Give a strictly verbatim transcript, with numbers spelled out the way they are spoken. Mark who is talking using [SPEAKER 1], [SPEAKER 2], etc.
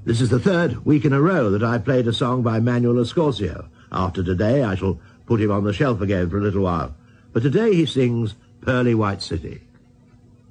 [SPEAKER 1] This is the third week in a row that I've played a song by Manuel Escorcio. After today, I shall put him on the shelf again for a little while. But today he sings Pearly White City.